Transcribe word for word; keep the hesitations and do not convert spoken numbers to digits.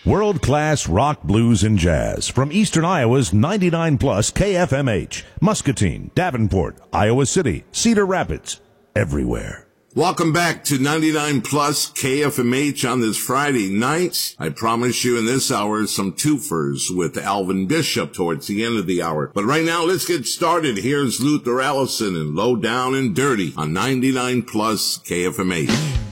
World-class rock, blues, and jazz from Eastern Iowa's ninety-nine plus K F M H, Muscatine, Davenport, Iowa City, Cedar Rapids, everywhere. Welcome back to ninety-nine plus K F M H on this Friday night. I promise you in this hour some twofers with Alvin Bishop towards the end of the hour. But right now, let's get started. Here's Luther Allison and Low Down and Dirty on ninety-nine plus K F M H.